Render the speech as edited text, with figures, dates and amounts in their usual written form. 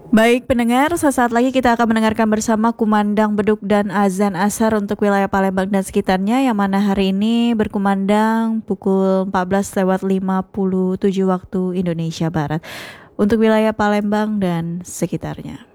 Baik pendengar, sesaat lagi kita akan mendengarkan bersama kumandang beduk dan azan asar untuk wilayah Palembang dan sekitarnya, yang mana hari ini berkumandang pukul 14:57 waktu Indonesia Barat untuk wilayah Palembang dan sekitarnya.